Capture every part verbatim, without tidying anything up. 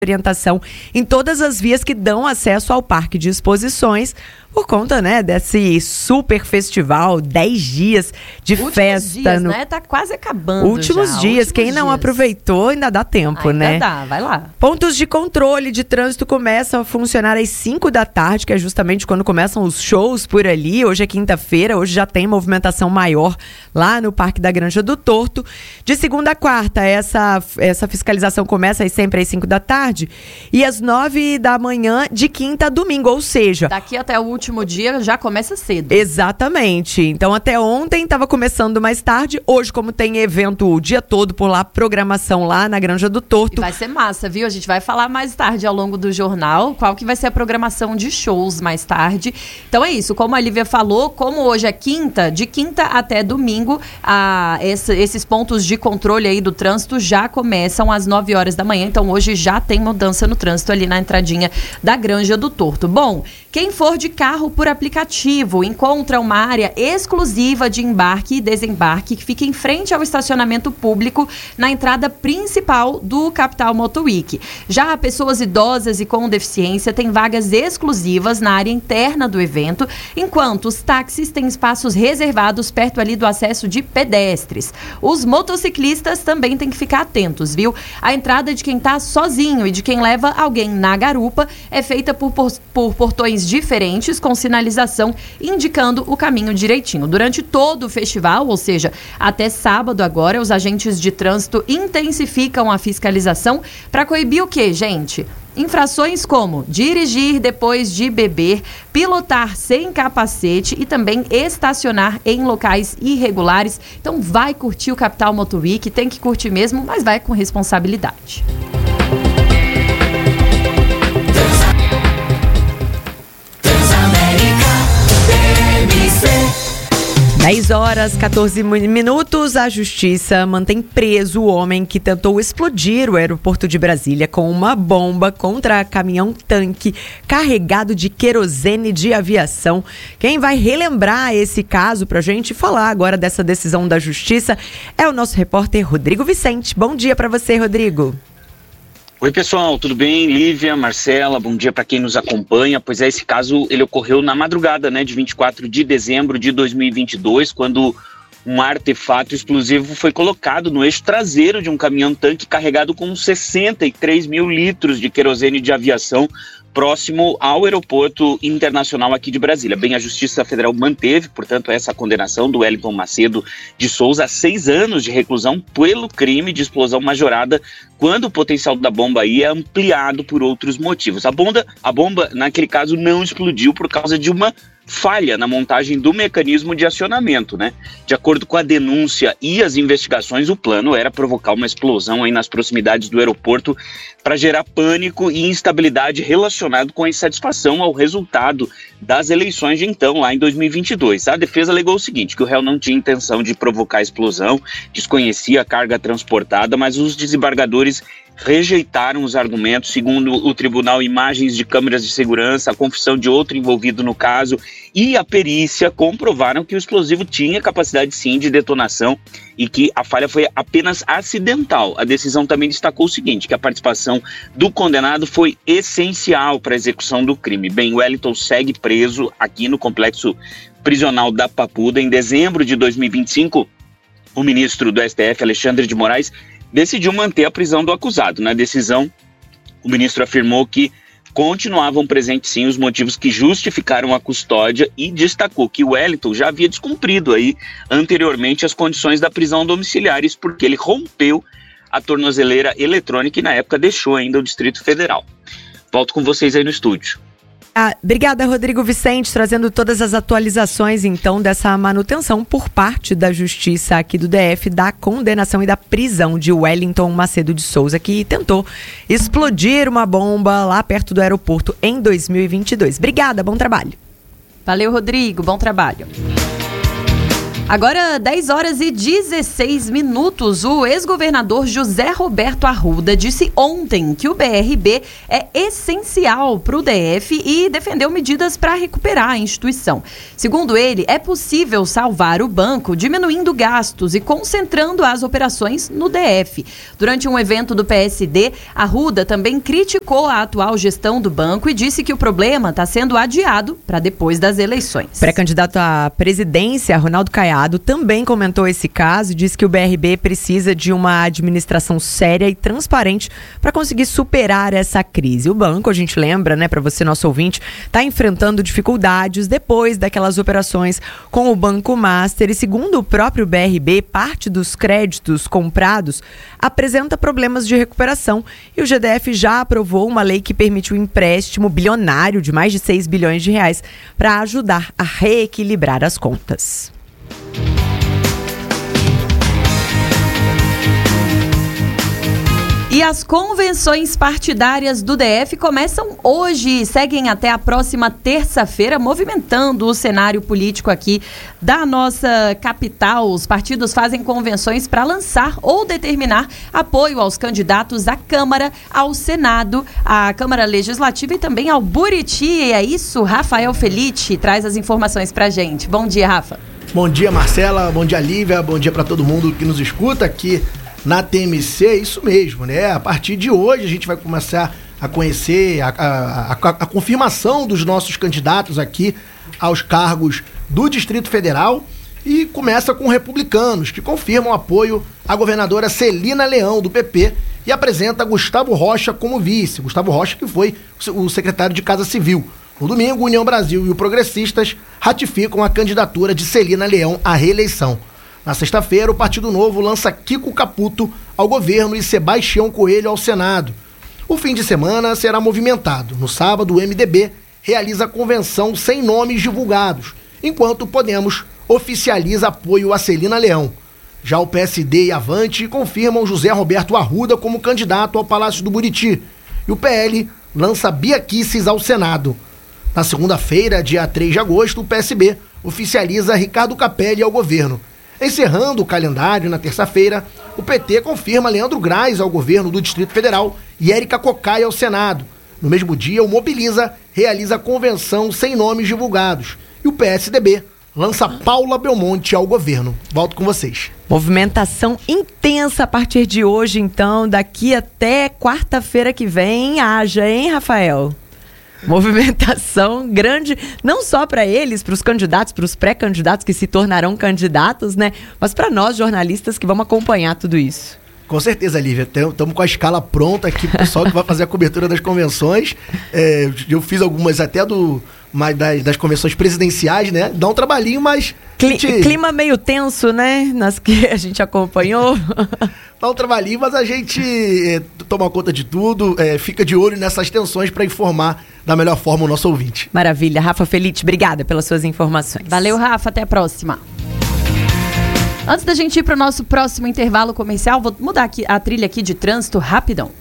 orientação em todas as vias que dão acesso ao Parque de Exposições, por conta, né, desse super festival, dez dias de Últimos festa. Dias, no... né? Tá quase acabando. Últimos já. dias. Últimos Quem dias. não aproveitou ainda dá tempo, ainda né? dá, vai lá. Pontos de controle de trânsito começam a funcionar às cinco da tarde, que é justamente quando começam os shows por ali. Hoje é quinta-feira, hoje já tem movimentação maior lá no Parque da Granja do Torto. De segunda a quarta, essa, essa fiscalização começa às sempre às cinco da tarde e às nove da manhã de quinta a domingo, ou seja... Daqui até o último dia já começa cedo. Exatamente. Então até ontem estava começando mais tarde. Hoje, como tem evento o dia todo por lá, programação lá na Granja do Torto. E vai ser massa, viu? A gente vai falar mais tarde ao longo do jornal qual que vai ser a programação de shows mais tarde. Então é isso, como a Lívia falou, como hoje é quinta, de quinta até domingo, a, esse, esses pontos de controle aí do trânsito já começam às nove horas da manhã. Então hoje já tem mudança no trânsito ali na entradinha da Granja do Torto. Bom, quem for de carro por aplicativo encontra uma área exclusiva de embarque e desembarque que fica em frente ao estacionamento público na entrada principal do Capital Motor Week. Já pessoas idosas e com deficiência têm vagas exclusivas na área interna do evento, enquanto os táxis têm espaços reservados perto ali do acesso de pedestres. Os motociclistas também têm que ficar atentos, viu? A entrada de quem está sozinho e de quem leva alguém na garupa é feita por, por, por portões diferentes com sinalização indicando o caminho direitinho. Durante todo o festival, ou seja, até sábado agora, os agentes de trânsito intensificam a fiscalização para coibir o quê, gente? Infrações como dirigir depois de beber, pilotar sem capacete e também estacionar em locais irregulares. Então vai curtir o Capital Motor Week, tem que curtir mesmo, mas vai com responsabilidade. dez horas, quatorze minutos, a Justiça mantém preso o homem que tentou explodir o aeroporto de Brasília com uma bomba contra caminhão-tanque carregado de querosene de aviação. Quem vai relembrar esse caso pra gente falar agora dessa decisão da Justiça é o nosso repórter Rodrigo Vicente. Bom dia pra você, Rodrigo. Oi pessoal, tudo bem? Lívia, Marcela, bom dia para quem nos acompanha. Pois é, esse caso ele ocorreu na madrugada, né, de vinte e quatro de dezembro de dois mil e vinte e dois, quando um artefato explosivo foi colocado no eixo traseiro de um caminhão-tanque carregado com sessenta e três mil litros de querosene de aviação próximo ao aeroporto internacional aqui de Brasília. Bem, a Justiça Federal manteve, portanto, essa condenação do Wellington Macedo de Souza a seis anos de reclusão pelo crime de explosão majorada, quando o potencial da bomba aí é ampliado por outros motivos. A bomba, a bomba, naquele caso, não explodiu por causa de uma falha na montagem do mecanismo de acionamento, né? De acordo com a denúncia e as investigações, o plano era provocar uma explosão aí nas proximidades do aeroporto para gerar pânico e instabilidade relacionado com a insatisfação ao resultado das eleições de então, lá em dois mil e vinte e dois. A defesa alegou o seguinte, que o réu não tinha intenção de provocar a explosão, desconhecia a carga transportada, mas os desembargadores rejeitaram os argumentos. Segundo o tribunal, imagens de câmeras de segurança, a confissão de outro envolvido no caso e a perícia comprovaram que o explosivo tinha capacidade sim de detonação e que a falha foi apenas acidental. A decisão também destacou o seguinte, que a participação do condenado foi essencial para a execução do crime. Bem, Wellington segue preso aqui no complexo prisional da Papuda. Em dezembro de dois mil e vinte e cinco, o ministro do S T F, Alexandre de Moraes, decidiu manter a prisão do acusado. Na decisão, o ministro afirmou que continuavam presentes sim os motivos que justificaram a custódia e destacou que o Wellington já havia descumprido aí anteriormente as condições da prisão domiciliar, isso porque ele rompeu a tornozeleira eletrônica e na época deixou ainda o Distrito Federal. Volto com vocês aí no estúdio. Ah, obrigada, Rodrigo Vicente, trazendo todas as atualizações, então, dessa manutenção por parte da Justiça aqui do D F, da condenação e da prisão de Wellington Macedo de Souza, que tentou explodir uma bomba lá perto do aeroporto em dois mil e vinte e dois. Obrigada, bom trabalho. Valeu, Rodrigo, bom trabalho. Agora, dez horas e dezesseis minutos, o ex-governador José Roberto Arruda disse ontem que o B R B é essencial para o D F e defendeu medidas para recuperar a instituição. Segundo ele, é possível salvar o banco diminuindo gastos e concentrando as operações no D F. Durante um evento do P S D, Arruda também criticou a atual gestão do banco e disse que o problema está sendo adiado para depois das eleições. Pré-candidato à presidência, Ronaldo Caiado, também comentou esse caso e disse que o B R B precisa de uma administração séria e transparente para conseguir superar essa crise. O banco, a gente lembra, né, para você, nosso ouvinte, está enfrentando dificuldades depois daquelas operações com o Banco Master e, segundo o próprio B R B, parte dos créditos comprados apresenta problemas de recuperação e o G D F já aprovou uma lei que permite um empréstimo bilionário de mais de seis bilhões de reais para ajudar a reequilibrar as contas. E as convenções partidárias do D F começam hoje e seguem até a próxima terça-feira, movimentando o cenário político aqui da nossa capital. Os partidos fazem convenções para lançar ou determinar apoio aos candidatos à Câmara, ao Senado, à Câmara Legislativa e também ao Buriti. E é isso, Rafael Felice traz as informações para a gente. Bom dia, Rafa. Bom dia, Marcela. Bom dia, Lívia. Bom dia para todo mundo que nos escuta aqui na T M C. É isso mesmo, né? A partir de hoje a gente vai começar a conhecer a, a, a, a confirmação dos nossos candidatos aqui aos cargos do Distrito Federal e começa com republicanos que confirmam apoio à governadora Celina Leão, do P P, e apresenta Gustavo Rocha como vice. Gustavo Rocha, que foi o secretário de Casa Civil. No domingo, União Brasil e o Progressistas ratificam a candidatura de Celina Leão à reeleição. Na sexta-feira, o Partido Novo lança Kiko Caputo ao governo e Sebastião Coelho ao Senado. O fim de semana será movimentado. No sábado, o M D B realiza a convenção sem nomes divulgados, enquanto o Podemos oficializa apoio a Celina Leão. Já o P S D e Avante confirmam José Roberto Arruda como candidato ao Palácio do Buriti. E o P L lança Bia Kicis ao Senado. Na segunda-feira, dia três de agosto, o P S B oficializa Ricardo Capelli ao governo. Encerrando o calendário, na terça-feira, o P T confirma Leandro Graz ao governo do Distrito Federal e Érica Cocai ao Senado. No mesmo dia, o Mobiliza realiza convenção sem nomes divulgados. E o P S D B lança Paula Belmonte ao governo. Volto com vocês. Movimentação intensa a partir de hoje, então, daqui até quarta-feira que vem. Haja, hein, Rafael? Movimentação grande, não só para eles, para os candidatos, para os pré-candidatos que se tornarão candidatos, né? Mas para nós, jornalistas, que vamos acompanhar tudo isso. Com certeza, Lívia. Estamos com a escala pronta aqui pro pessoal que vai fazer a cobertura das convenções. É, eu fiz algumas até do, mais das, das convenções presidenciais, né? Dá um trabalhinho, mas... Cli- gente... Clima meio tenso, né? Nas que a gente acompanhou. Dá um trabalhinho, mas a gente é, toma conta de tudo, é, fica de olho nessas tensões para informar da melhor forma o nosso ouvinte. Maravilha. Rafa Felice, obrigada pelas suas informações. Valeu, Rafa. Até a próxima. Antes da gente ir para o nosso próximo intervalo comercial, vou mudar aqui a trilha aqui de trânsito rapidão.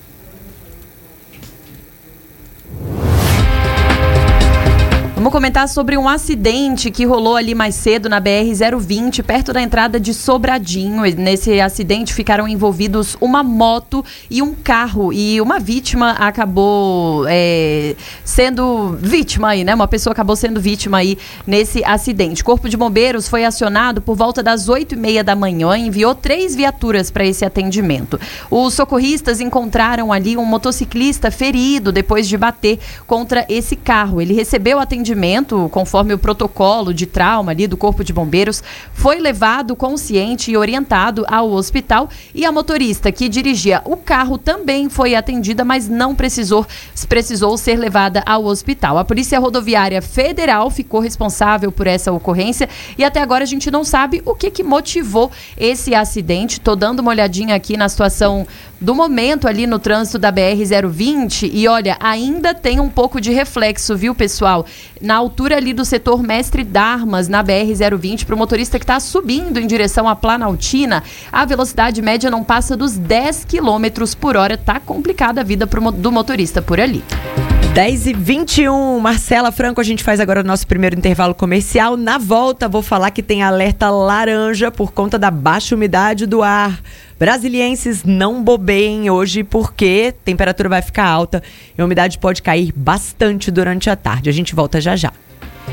Vamos comentar sobre um acidente que rolou ali mais cedo na B R zero vinte, perto da entrada de Sobradinho. Nesse acidente ficaram envolvidos uma moto e um carro. E uma vítima acabou é, sendo vítima aí, né? Uma pessoa acabou sendo vítima aí nesse acidente. O Corpo de Bombeiros foi acionado por volta das oito e meia da manhã e enviou três viaturas para esse atendimento. Os socorristas encontraram ali um motociclista ferido depois de bater contra esse carro. Ele recebeu atendimento conforme o protocolo de trauma ali do Corpo de Bombeiros, foi levado consciente e orientado ao hospital, e a motorista que dirigia o carro também foi atendida, mas não precisou, precisou ser levada ao hospital. A Polícia Rodoviária Federal ficou responsável por essa ocorrência e até agora a gente não sabe o que que motivou esse acidente. Tô dando uma olhadinha aqui na situação do momento ali no trânsito da B R zero vinte e olha, ainda tem um pouco de reflexo, viu, pessoal? Na altura ali do setor Mestre Darmas, na B R zero vinte, para o motorista que está subindo em direção à Planaltina, a velocidade média não passa dos dez quilômetros por hora. Tá complicada a vida pro, do motorista por ali. dez e vinte e um, Marcela Franco, a gente faz agora o nosso primeiro intervalo comercial. Na volta, vou falar que tem alerta laranja por conta da baixa umidade do ar. Brasilienses, não bobeiem hoje porque a temperatura vai ficar alta e a umidade pode cair bastante durante a tarde. A gente volta já já.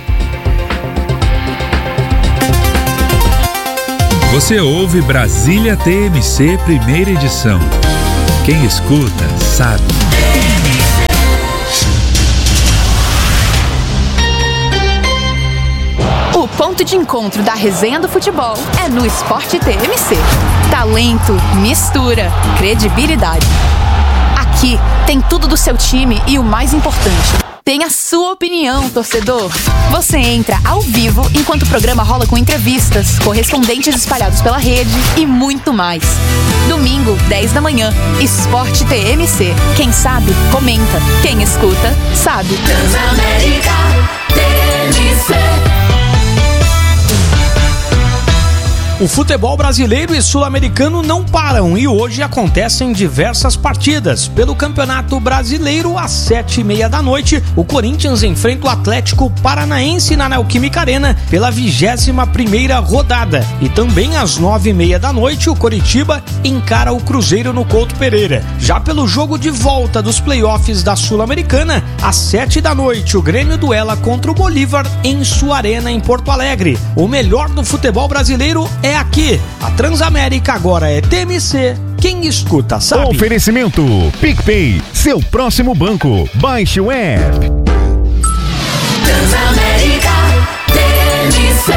Você ouve Brasília T M C, primeira edição. Quem escuta, sabe. O ponto de encontro da resenha do futebol é no Esporte T M C. Talento, mistura, credibilidade. Aqui tem tudo do seu time e o mais importante, tem a sua opinião, torcedor. Você entra ao vivo enquanto o programa rola com entrevistas, correspondentes espalhados pela rede e muito mais. Domingo, dez da manhã, Esporte T M C. Quem sabe, comenta. Quem escuta, sabe. Transamérica T M C. O futebol brasileiro e sul-americano não param e hoje acontecem diversas partidas. Pelo Campeonato Brasileiro, às sete e meia da noite, o Corinthians enfrenta o Atlético Paranaense na Neoquímica Arena pela vigésima primeira rodada. E também às nove e meia da noite, o Coritiba encara o Cruzeiro no Couto Pereira. Já pelo jogo de volta dos playoffs da Sul-Americana, às sete da noite, o Grêmio duela contra o Bolívar em sua arena em Porto Alegre. O melhor do futebol brasileiro é aqui. A Transamérica agora é T M C. Quem escuta, sabe. Oferecimento PicPay, seu próximo banco. Baixe o app. Transamérica T M C.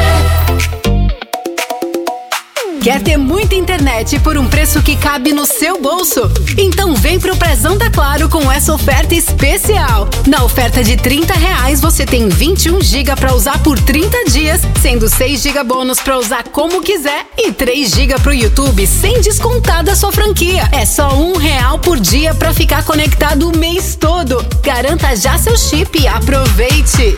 Quer ter muita internet por um preço que cabe no seu bolso? Então vem pro Prezão da Claro com essa oferta especial. Na oferta de trinta reais você tem vinte e um gigas para usar por trinta dias, sendo seis gigas bônus para usar como quiser e três gigas pro YouTube sem descontar da sua franquia. É só um real por dia para ficar conectado o mês todo. Garanta já seu chip e aproveite.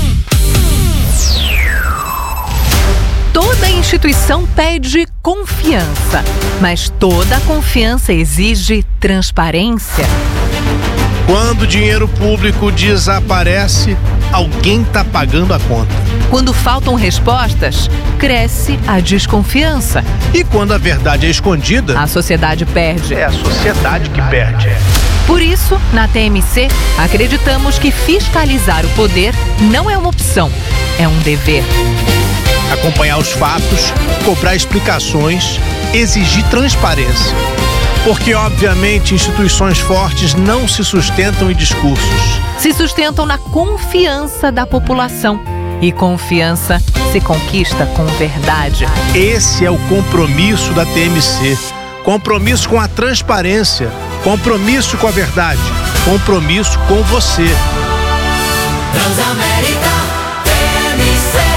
Toda instituição pede confiança, mas toda confiança exige transparência. Quando o dinheiro público desaparece, alguém está pagando a conta. Quando faltam respostas, cresce a desconfiança. E quando a verdade é escondida, a sociedade perde. É a sociedade que perde. Por isso, na T M C, acreditamos que fiscalizar o poder não é uma opção, é um dever. Acompanhar os fatos, cobrar explicações, exigir transparência. Porque, obviamente, instituições fortes não se sustentam em discursos. Se sustentam na confiança da população. E confiança se conquista com verdade. Esse é o compromisso da T M C. Compromisso com a transparência. Compromisso com a verdade. Compromisso com você. Transamérica T M C.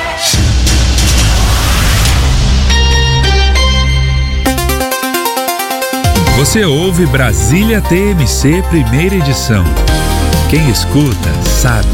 Você ouve Brasília T M C, primeira edição. Quem escuta, sabe.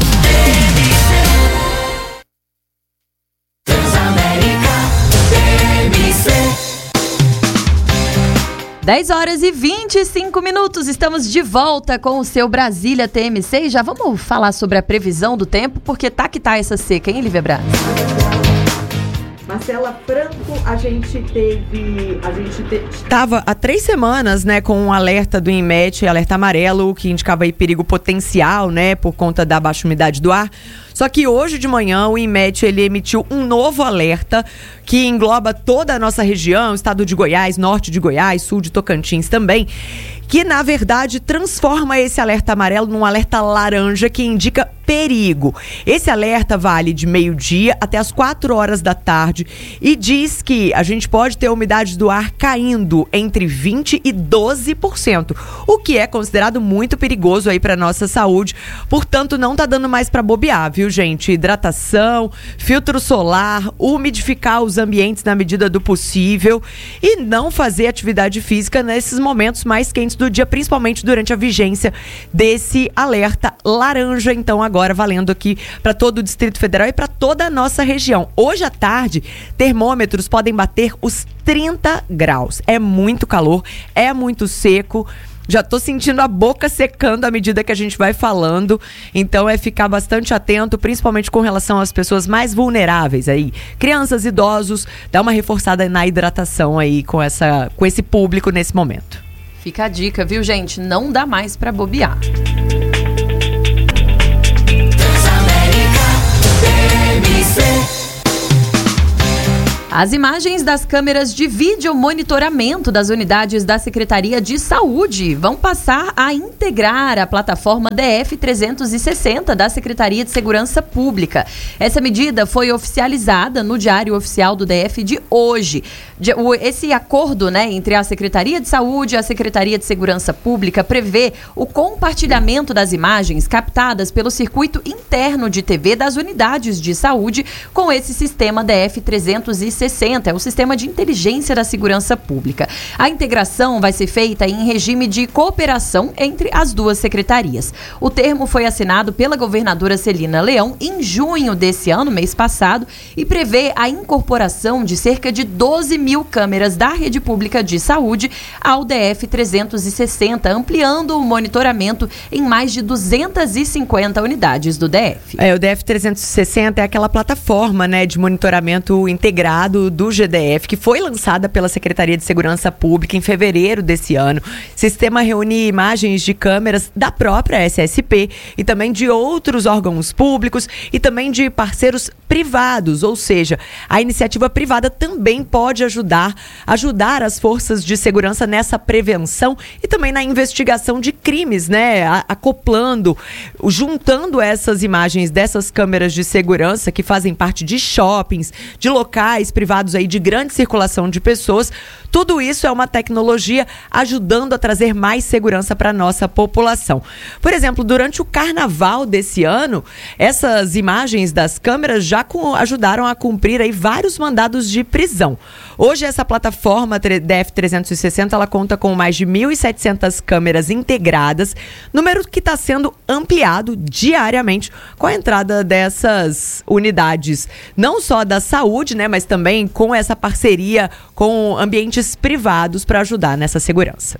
dez horas e vinte e cinco minutos, estamos de volta com o seu Brasília T M C e já vamos falar sobre a previsão do tempo, porque tá que tá essa seca, hein, Lívia Braz? Marcela Franco, a gente teve, a gente te, estava há três semanas, né, com um alerta do INMET, alerta amarelo, que indicava aí perigo potencial, né, por conta da baixa umidade do ar. Só que hoje de manhã o INMET, ele emitiu um novo alerta que engloba toda a nossa região, estado de Goiás, norte de Goiás, sul de Tocantins também, que na verdade transforma esse alerta amarelo num alerta laranja que indica perigo. Esse alerta vale de meio-dia até as quatro horas da tarde e diz que a gente pode ter a umidade do ar caindo entre vinte por cento e doze por cento, o que é considerado muito perigoso aí para nossa saúde. Portanto, não tá dando mais para bobear, viu, gente? Hidratação, filtro solar, umidificar os ambientes na medida do possível e não fazer atividade física nesses momentos mais quentes do dia, principalmente durante a vigência desse alerta laranja, então agora valendo aqui para todo o Distrito Federal e para toda a nossa região. Hoje à tarde, termômetros podem bater os trinta graus. É muito calor, é muito seco. Já tô sentindo a boca secando à medida que a gente vai falando. Então é ficar bastante atento, principalmente com relação às pessoas mais vulneráveis aí. Crianças, idosos, dá uma reforçada na hidratação aí com, essa, com esse público nesse momento. Fica a dica, viu, gente? Não dá mais pra bobear. As imagens das câmeras de vídeo monitoramento das unidades da Secretaria de Saúde vão passar a integrar a plataforma D F trezentos e sessenta da Secretaria de Segurança Pública. Essa medida foi oficializada no Diário Oficial do D F de hoje. Esse acordo, né, entre a Secretaria de Saúde e a Secretaria de Segurança Pública prevê o compartilhamento das imagens captadas pelo circuito interno de T V das unidades de saúde com esse sistema D F trezentos e sessenta, é o sistema de inteligência da segurança pública. A integração vai ser feita em regime de cooperação entre as duas secretarias. O termo foi assinado pela governadora Celina Leão em junho desse ano, mês passado, e prevê a incorporação de cerca de doze mil câmeras da rede pública de saúde ao D F trezentos e sessenta, ampliando o monitoramento em mais de duzentas e cinquenta unidades do D F. É, o D F trezentos e sessenta é aquela plataforma, né, de monitoramento integrado do G D F, que foi lançada pela Secretaria de Segurança Pública em fevereiro desse ano. O sistema reúne imagens de câmeras da própria S S P e também de outros órgãos públicos e também de parceiros privados, ou seja, a iniciativa privada também pode ajudar, ajudar as forças de segurança nessa prevenção e também na investigação de crimes, né? Acoplando, juntando essas imagens dessas câmeras de segurança que fazem parte de shoppings, de locais privados aí de grande circulação de pessoas. Tudo isso é uma tecnologia ajudando a trazer mais segurança para a nossa população. Por exemplo, durante o carnaval desse ano, essas imagens das câmeras já com, ajudaram a cumprir aí vários mandados de prisão. Hoje essa plataforma D F trezentos e sessenta ela conta com mais de mil e setecentas câmeras integradas, número que está sendo ampliado diariamente com a entrada dessas unidades, não só da saúde, né, mas também com essa parceria com ambientes privados para ajudar nessa segurança.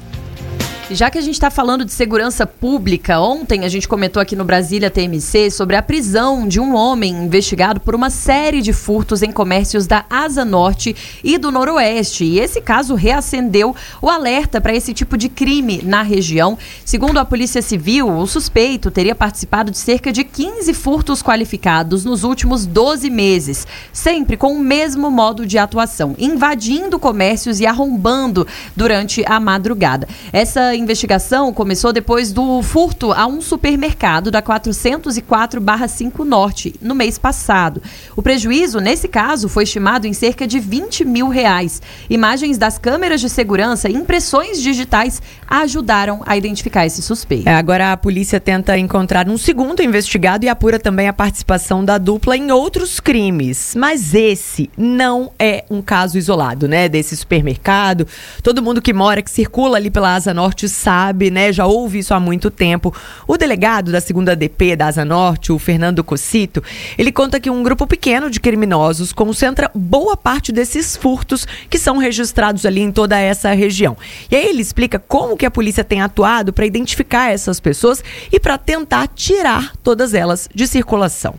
Já que a gente está falando de segurança pública, ontem a gente comentou aqui no Brasília T M C sobre a prisão de um homem investigado por uma série de furtos em comércios da Asa Norte e do Noroeste. E esse caso reacendeu o alerta para esse tipo de crime na região. Segundo a Polícia Civil, o suspeito teria participado de cerca de quinze furtos qualificados nos últimos doze meses, sempre com o mesmo modo de atuação, invadindo comércios e arrombando durante a madrugada. Essa investigação começou depois do furto a um supermercado da quatrocentos e quatro barra cinco Norte, no mês passado. O prejuízo, nesse caso, foi estimado em cerca de vinte mil reais. Imagens das câmeras de segurança e impressões digitais ajudaram a identificar esse suspeito. É, agora a polícia tenta encontrar um segundo investigado e apura também a participação da dupla em outros crimes. Mas esse não é um caso isolado, né, desse supermercado. Todo mundo que mora, que circula ali pela Asa Norte sabe, né? Já ouve isso há muito tempo. O delegado da segunda D P da Asa Norte, o Fernando Cocito, ele conta que um grupo pequeno de criminosos concentra boa parte desses furtos que são registrados ali em toda essa região. E aí ele explica como que a polícia tem atuado para identificar essas pessoas e para tentar tirar todas elas de circulação.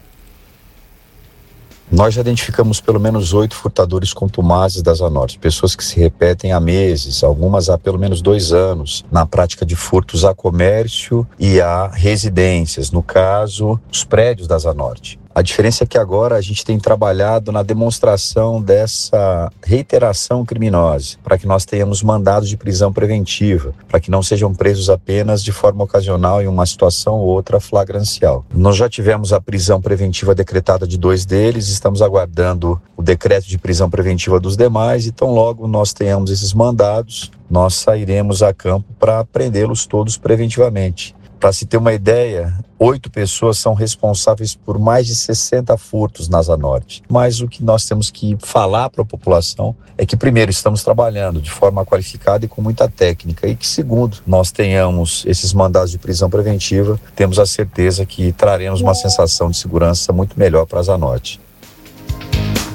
Nós já identificamos pelo menos oito furtadores contumazes da Asa Norte, pessoas que se repetem há meses, algumas há pelo menos dois anos, na prática de furtos a comércio e a residências, no caso, os prédios da Asa Norte. A diferença é que agora a gente tem trabalhado na demonstração dessa reiteração criminosa, para que nós tenhamos mandados de prisão preventiva, para que não sejam presos apenas de forma ocasional em uma situação ou outra flagrancial. Nós já tivemos a prisão preventiva decretada de dois deles, estamos aguardando o decreto de prisão preventiva dos demais, e tão logo nós tenhamos esses mandados, nós sairemos a campo para prendê-los todos preventivamente. Para se ter uma ideia, oito pessoas são responsáveis por mais de sessenta furtos na Asa Norte. Mas o que nós temos que falar para a população é que, primeiro, estamos trabalhando de forma qualificada e com muita técnica, e que, segundo, nós tenhamos esses mandados de prisão preventiva, temos a certeza que traremos uma sensação de segurança muito melhor para a Asa Norte.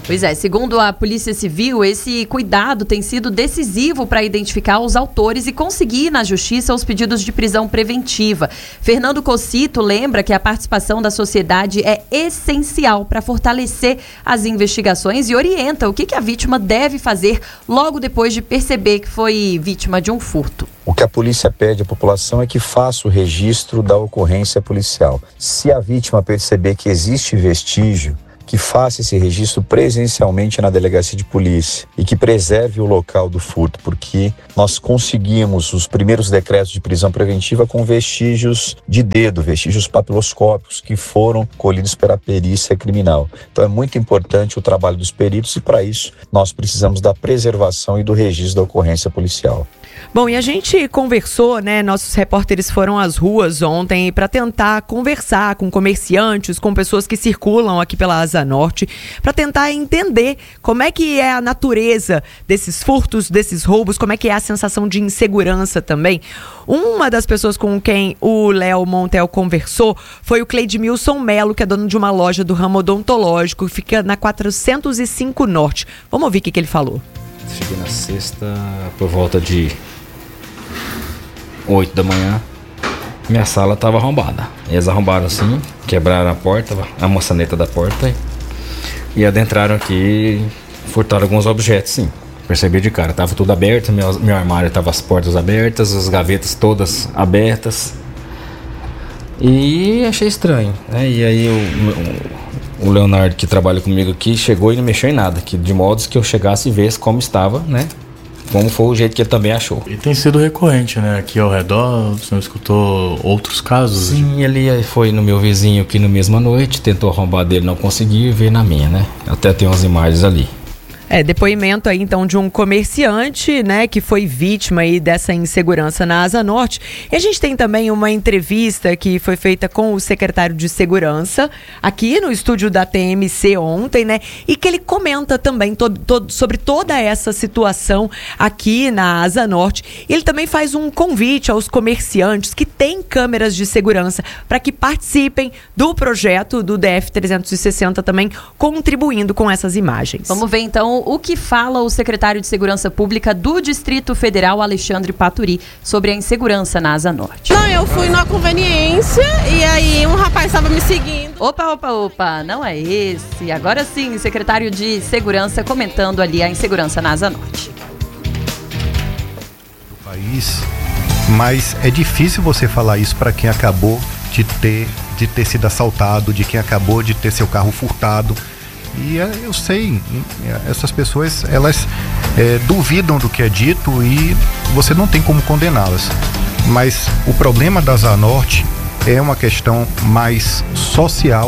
Pois é, segundo a Polícia Civil, esse cuidado tem sido decisivo para identificar os autores e conseguir na justiça os pedidos de prisão preventiva. Fernando Cocito lembra que a participação da sociedade é essencial para fortalecer as investigações e orienta o que, que a vítima deve fazer logo depois de perceber que foi vítima de um furto. O que a polícia pede à população é que faça o registro da ocorrência policial. Se a vítima perceber que existe vestígio, que faça esse registro presencialmente na delegacia de polícia e que preserve o local do furto, porque nós conseguimos os primeiros decretos de prisão preventiva com vestígios de dedo, vestígios papiloscópicos que foram colhidos pela perícia criminal. Então é muito importante o trabalho dos peritos e para isso nós precisamos da preservação e do registro da ocorrência policial. Bom, e a gente conversou, né? Nossos repórteres foram às ruas ontem para tentar conversar com comerciantes, com pessoas que circulam aqui pela Asa Norte, para tentar entender como é que é a natureza desses furtos, desses roubos, como é que é a sensação de insegurança também. Uma das pessoas com quem o Léo Montel conversou foi o Cleidmilson Melo, que é dono de uma loja do ramo odontológico, que fica na quatrocentos e cinco Norte. Vamos ouvir o que, que ele falou. Cheguei na sexta por volta de oito da manhã. Minha sala estava arrombada. Eles arrombaram assim, quebraram a porta, a maçaneta da porta e adentraram aqui e furtaram alguns objetos, sim. Percebi de cara, estava tudo aberto, meu, meu armário estava as portas abertas, as gavetas todas abertas. E achei estranho, né? E aí o, o Leonardo, que trabalha comigo aqui, chegou e não mexeu em nada, que, de modo que eu chegasse e visse como estava, né? Como foi o jeito que ele também achou. E tem sido recorrente, né? Aqui ao redor, você não escutou outros casos? Sim, ele foi no meu vizinho aqui na mesma noite, tentou arrombar dele, não conseguiu, e veio na minha, né? Até tem umas imagens ali. É, depoimento aí então de um comerciante, né, que foi vítima aí dessa insegurança na Asa Norte. E a gente tem também uma entrevista que foi feita com o secretário de Segurança aqui no estúdio da T M C ontem, né, e que ele comenta também todo, todo, sobre toda essa situação aqui na Asa Norte. E ele também faz um convite aos comerciantes que têm câmeras de segurança para que participem do projeto do D F trezentos e sessenta também, contribuindo com essas imagens. Vamos ver então o que fala o secretário de Segurança Pública do Distrito Federal, Alexandre Paturi, sobre a insegurança na Asa Norte. Não, eu fui numa conveniência e aí um rapaz estava me seguindo. Opa, opa, opa, não é esse. Agora sim, secretário de Segurança comentando ali a insegurança na Asa Norte. O país, mas é difícil você falar isso para quem acabou de ter, de ter sido assaltado, de quem acabou de ter seu carro furtado. E eu sei, essas pessoas, elas é, duvidam do que é dito e você não tem como condená-las. Mas o problema da Asa Norte é uma questão mais social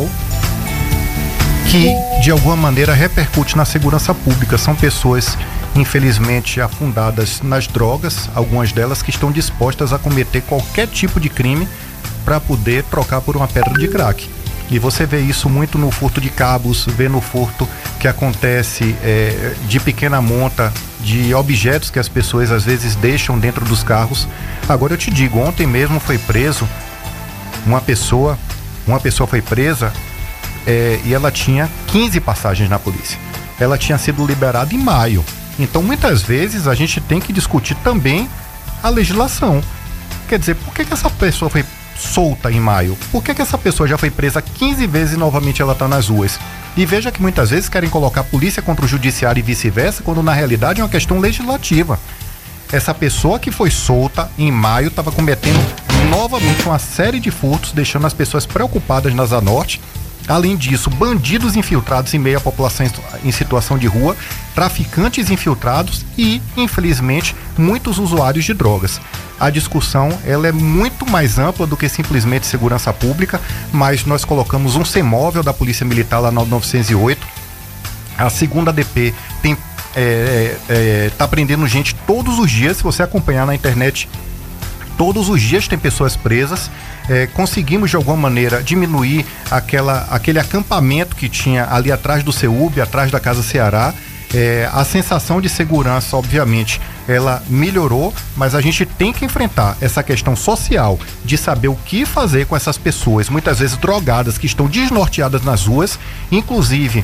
que, de alguma maneira, repercute na segurança pública. São pessoas, infelizmente, afundadas nas drogas, algumas delas que estão dispostas a cometer qualquer tipo de crime para poder trocar por uma pedra de crack. E você vê isso muito no furto de cabos, vê no furto que acontece é, de pequena monta, de objetos que as pessoas às vezes deixam dentro dos carros. Agora eu te digo, ontem mesmo foi preso uma pessoa, uma pessoa foi presa é, e ela tinha quinze passagens na polícia. Ela tinha sido liberada em maio. Então muitas vezes a gente tem que discutir também a legislação. Quer dizer, por que, que essa pessoa foi solta em maio? Por que, que essa pessoa já foi presa quinze vezes e novamente ela está nas ruas? E veja que muitas vezes querem colocar a polícia contra o judiciário e vice-versa, quando na realidade é uma questão legislativa. Essa pessoa que foi solta em maio estava cometendo novamente uma série de furtos, deixando as pessoas preocupadas na Asa Norte. Além disso, bandidos infiltrados em meio à população em situação de rua, traficantes infiltrados e, infelizmente, muitos usuários de drogas. A discussão ela é muito mais ampla do que simplesmente segurança pública, mas nós colocamos um CEMOVEL da Polícia Militar lá no novecentos e oito. A segunda D P tem, é, é, tá prendendo gente todos os dias. Se você acompanhar na internet, todos os dias tem pessoas presas. É, conseguimos de alguma maneira diminuir aquela, aquele acampamento que tinha ali atrás do CEUB, atrás da Casa Ceará. É, a sensação de segurança, obviamente, ela melhorou, mas a gente tem que enfrentar essa questão social de saber o que fazer com essas pessoas, muitas vezes drogadas, que estão desnorteadas nas ruas. Inclusive,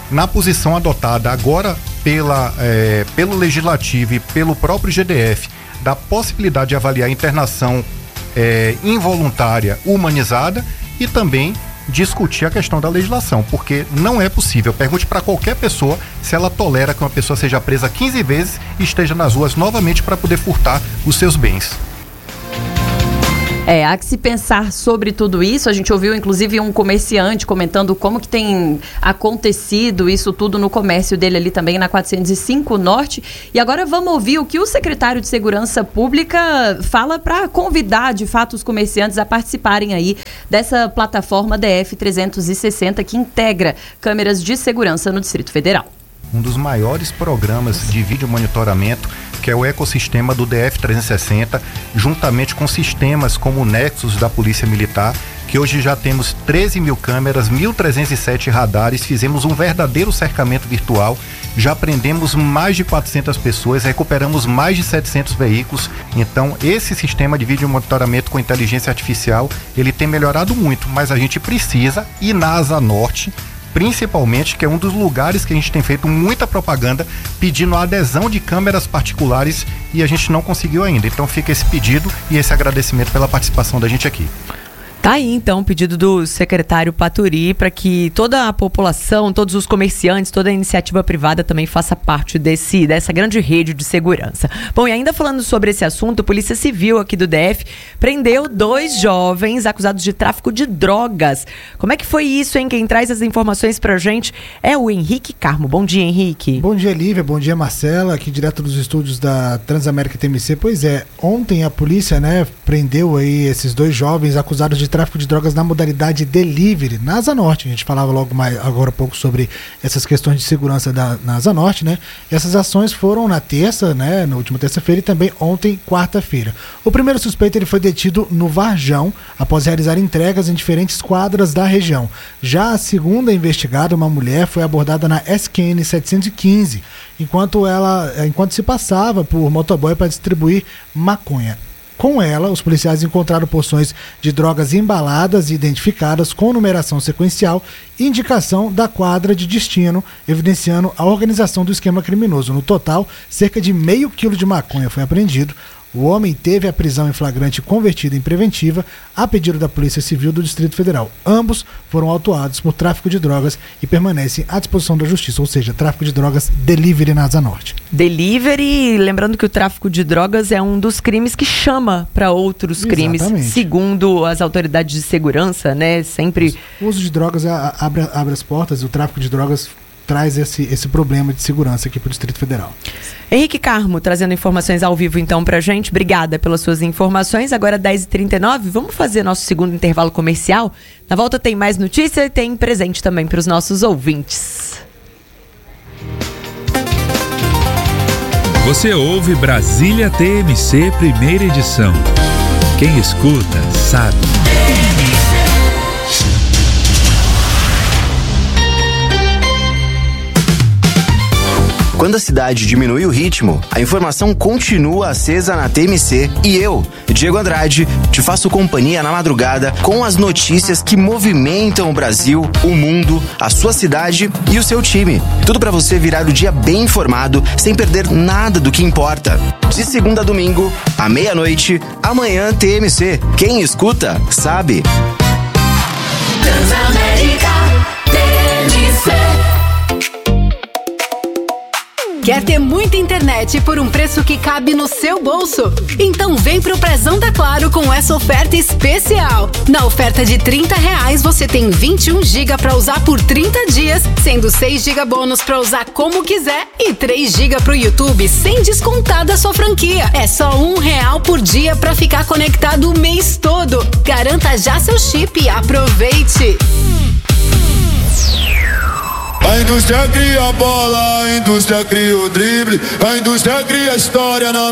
na posição adotada agora pela, é, pelo Legislativo e pelo próprio G D F, da possibilidade de avaliar a internação é, involuntária humanizada e também discutir a questão da legislação, porque não é possível. Pergunte para qualquer pessoa se ela tolera que uma pessoa seja presa quinze vezes e esteja nas ruas novamente para poder furtar os seus bens. É, há que se pensar sobre tudo isso. A gente ouviu, inclusive, um comerciante comentando como que tem acontecido isso tudo no comércio dele ali também, na quatrocentos e cinco Norte. E agora vamos ouvir o que o secretário de Segurança Pública fala para convidar, de fato, os comerciantes a participarem aí dessa plataforma D F trezentos e sessenta que integra câmeras de segurança no Distrito Federal. Um dos maiores programas de vídeo monitoramento, que é o ecossistema do D F trezentos e sessenta, juntamente com sistemas como o Nexus da Polícia Militar, que hoje já temos treze mil câmeras, mil trezentos e sete radares, fizemos um verdadeiro cercamento virtual, já prendemos mais de quatrocentas pessoas, recuperamos mais de setecentos veículos. Então, esse sistema de vídeo monitoramento com inteligência artificial, ele tem melhorado muito, mas a gente precisa ir na Asa Norte, principalmente, que é um dos lugares que a gente tem feito muita propaganda pedindo a adesão de câmeras particulares e a gente não conseguiu ainda. Então fica esse pedido e esse agradecimento pela participação da gente aqui. Tá aí, então, o pedido do secretário Paturi para que toda a população, todos os comerciantes, toda a iniciativa privada também faça parte desse, dessa grande rede de segurança. Bom, e ainda falando sobre esse assunto, a Polícia Civil aqui do D F prendeu dois jovens acusados de tráfico de drogas. Como é que foi isso, hein? Quem traz as informações pra gente é o Henrique Carmo. Bom dia, Henrique. Bom dia, Lívia. Bom dia, Marcela. Aqui direto dos estúdios da Transamérica T M C. Pois é, ontem a polícia, né, prendeu aí esses dois jovens acusados de tráfico de drogas na modalidade delivery, na Asa Norte. A gente falava logo mais, agora há pouco sobre essas questões de segurança da, na Asa Norte, né? E essas ações foram na terça, né? Na última terça-feira e também ontem, quarta-feira. O primeiro suspeito ele foi detido no Varjão, após realizar entregas em diferentes quadras da região. Já a segunda investigada, uma mulher, foi abordada na S Q N setecentos e quinze, enquanto, ela, enquanto se passava por motoboy para distribuir maconha. Com ela, os policiais encontraram porções de drogas embaladas e identificadas com numeração sequencial e indicação da quadra de destino, evidenciando a organização do esquema criminoso. No total, cerca de meio quilo de maconha foi apreendido. O homem teve a prisão em flagrante convertida em preventiva a pedido da Polícia Civil do Distrito Federal. Ambos foram autuados por tráfico de drogas e permanecem à disposição da Justiça, ou seja, tráfico de drogas delivery na Asa Norte. Delivery, lembrando que o tráfico de drogas é um dos crimes que chama para outros Exatamente. crimes, segundo as autoridades de segurança, né? Sempre... O uso de drogas abre, abre as portas, o tráfico de drogas traz esse, esse problema de segurança aqui para o Distrito Federal. Henrique Carmo, trazendo informações ao vivo então pra gente. Obrigada pelas suas informações. Agora dez e trinta e nove, vamos fazer nosso segundo intervalo comercial. Na volta tem mais notícia e tem presente também para os nossos ouvintes. Você ouve Brasília T M C, primeira edição. Quem escuta, sabe. Quando a cidade diminui o ritmo, a informação continua acesa na T M C e eu, Diego Andrade, te faço companhia na madrugada com as notícias que movimentam o Brasil, o mundo, a sua cidade e o seu time. Tudo para você virar o dia bem informado, sem perder nada do que importa. De segunda a domingo, à meia-noite, amanhã T M C. Quem escuta, sabe. Transamérica T M C. Quer ter muita internet por um preço que cabe no seu bolso? Então vem pro Prezão da Claro com essa oferta especial. Na oferta de trinta reais você tem vinte e um gigas para usar por trinta dias, sendo seis gigas bônus para usar como quiser e três gigas pro YouTube sem descontar da sua franquia. É só um real por dia para ficar conectado o mês todo. Garanta já seu chip e aproveite. A indústria cria a bola, a indústria cria o drible, a indústria cria a história na